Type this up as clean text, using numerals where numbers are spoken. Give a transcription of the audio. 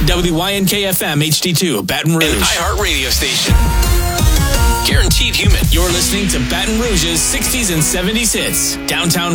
WYNK-FM HD2, Baton Rouge. An iHeart radio station. Guaranteed human. You're listening to Baton Rouge's 60s and 70s hits. Downtown